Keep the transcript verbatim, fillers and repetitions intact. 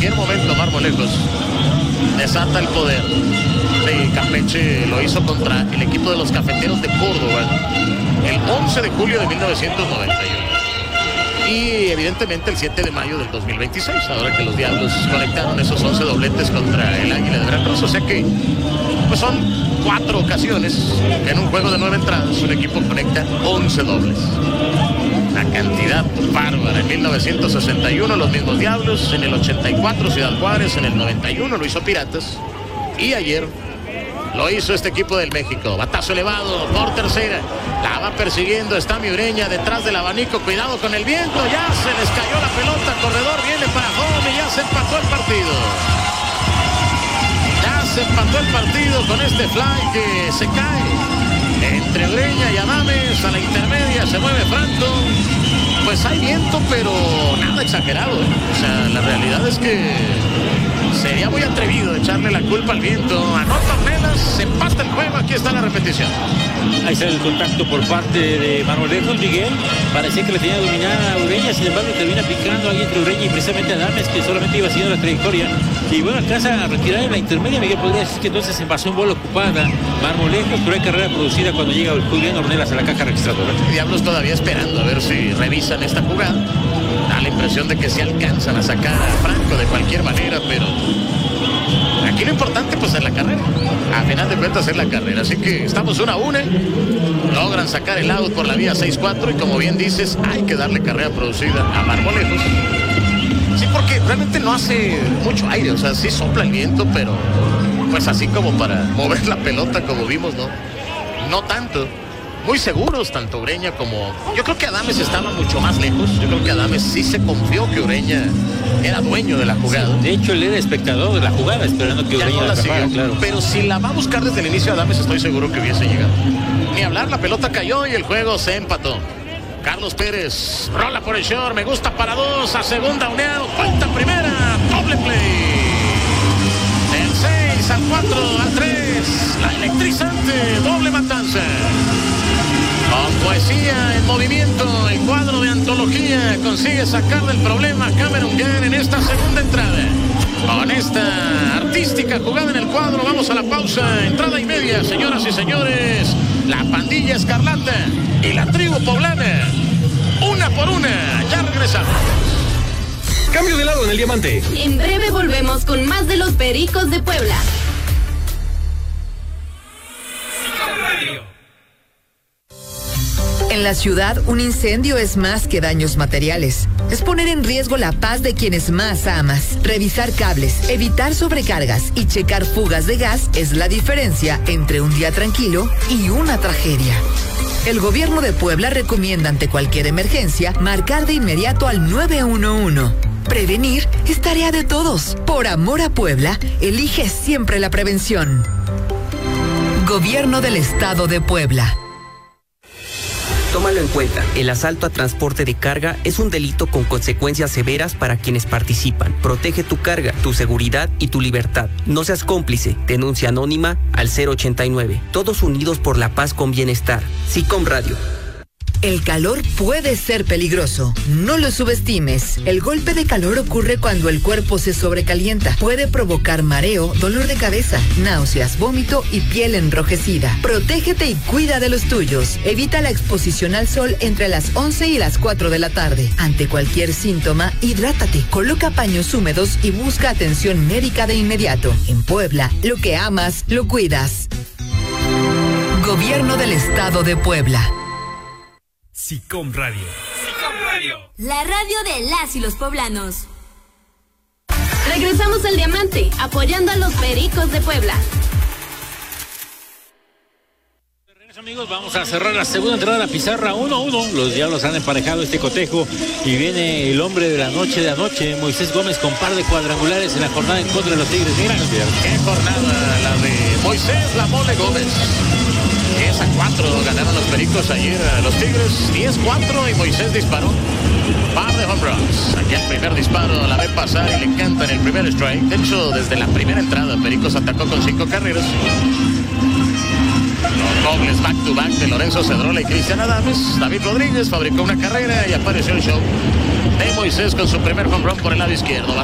cualquier momento Marmolejos desata el poder. Sí, Campeche lo hizo contra el equipo de los Cafeteros de Córdoba el once de julio de mil novecientos noventa y uno. Y evidentemente el siete de mayo del dos mil veintiséis, ahora que los Diablos conectaron esos once dobletes contra el Águila de Veracruz. O sea que pues son cuatro ocasiones en un juego de nueve entradas un equipo conecta once dobles. La cantidad bárbara. En mil novecientos sesenta y uno los mismos Diablos, en el ochenta y cuatro Ciudad Juárez, en el noventa y uno lo hizo Piratas y ayer lo hizo este equipo del México. Batazo elevado por tercera. La va persiguiendo. Está Ureña detrás del abanico. Cuidado con el viento. Ya se les cayó la pelota. Corredor viene para home y ya se empató el partido. Ya se empató el partido con este fly que se cae entre Ureña y Adames. A la intermedia se mueve Franco. Pues hay viento, pero nada exagerado, ¿eh? O sea, la realidad es que sería muy atrevido echarle la culpa al viento. Anota Ornelas, se empata el juego. Aquí está la repetición. Ahí está el contacto por parte de Marmolejos. Miguel parecía que le tenía dominada a Ureña, sin embargo termina picando ahí entre Ureña y precisamente Adames, que solamente iba siguiendo la trayectoria. Y bueno, alcanza a retirar en la intermedia. Miguel podría decir que entonces se pasó en bola ocupada Marmolejos, pero hay carrera producida cuando llega Julián Ornelas a la caja registradora. Diablos todavía esperando a ver si revisan esta jugada. Da la impresión de que se alcanzan a sacar a Franco de cualquier manera, pero aquí lo importante pues es la carrera. A final de cuentas es la carrera. Así que estamos una a una. Logran sacar el out por la vía seis cuatro y como bien dices, hay que darle carrera producida a Marmolejos. Sí, porque realmente no hace mucho aire. O sea, sí sopla el viento, pero pues así como para mover la pelota como vimos, no. No tanto. Muy seguros, tanto Ureña como... Yo creo que Adames estaba mucho más lejos. Yo creo que Adames sí se confió que Ureña era dueño de la jugada. Sí, de hecho, él era espectador de la jugada, esperando que ya Ureña no la atrapara, siguió, claro. Pero si la va a buscar desde el inicio Adames, estoy seguro que hubiese llegado. Ni hablar, la pelota cayó y el juego se empató. Carlos Pérez rola por el short, me gusta para dos, a segunda uneado, cuenta primera, doble play. Del seis al cuatro al tres, la electrizante doble matanza. Con poesía en movimiento, el cuadro de antología consigue sacar del problema a Cameron Gann en esta segunda entrada. Con esta artística jugada en el cuadro, vamos a la pausa, entrada y media, señoras y señores. La pandilla escarlata y la tribu poblana, una por una, ya regresamos. Cambio de lado en el diamante. En breve volvemos con más de los Pericos de Puebla. En la ciudad, un incendio es más que daños materiales. Es poner en riesgo la paz de quienes más amas. Revisar cables, evitar sobrecargas y checar fugas de gas es la diferencia entre un día tranquilo y una tragedia. El gobierno de Puebla recomienda ante cualquier emergencia marcar de inmediato al nueve uno uno. Prevenir es tarea de todos. Por amor a Puebla, elige siempre la prevención. Gobierno del Estado de Puebla. Tómalo en cuenta, el asalto a transporte de carga es un delito con consecuencias severas para quienes participan. Protege tu carga, tu seguridad y tu libertad. No seas cómplice, denuncia anónima al cero ochenta y nueve. Todos unidos por la paz con bienestar. SICOM Radio. El calor puede ser peligroso. No lo subestimes. El golpe de calor ocurre cuando el cuerpo se sobrecalienta. Puede provocar mareo, dolor de cabeza, náuseas, vómito y piel enrojecida. Protégete y cuida de los tuyos. Evita la exposición al sol entre las once y las cuatro de la tarde. Ante cualquier síntoma, hidrátate. Coloca paños húmedos y busca atención médica de inmediato. En Puebla, lo que amas, lo cuidas. Gobierno del Estado de Puebla. SICOM Radio. SICOM Radio. La radio de las y los poblanos. Regresamos al diamante, apoyando a los Pericos de Puebla. Amigos, vamos a cerrar la segunda entrada de la pizarra uno uno. Los Diablos han emparejado este cotejo y viene el hombre de la noche de anoche, Moisés Gómez, con par de cuadrangulares en la jornada en contra de los Tigres. Mira, qué jornada la de Moisés La Mole Gómez. diez a cuatro ganaron los Pericos ayer a los Tigres, diez cuatro, y Moisés disparó par de home runs. Aquí el primer disparo la ve pasar y le encanta en el primer strike. De hecho, desde la primera entrada Pericos atacó con cinco carreras. Los dobles back to back de Lorenzo Cedrola y Cristian Adames. David Rodríguez fabricó una carrera y apareció el show de Moisés con su primer home run por el lado izquierdo.